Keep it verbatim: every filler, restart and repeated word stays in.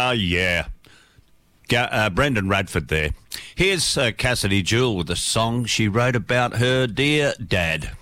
Ah, uh, yeah. Ga- uh, Brendan Radford there. Here's uh, Cassidy Jewell with a song she wrote about her dear dad.